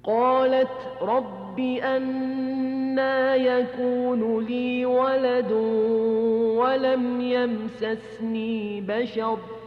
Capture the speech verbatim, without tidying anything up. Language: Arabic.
قالت رب أنى يكون لي ولد ولم يمسسني بشر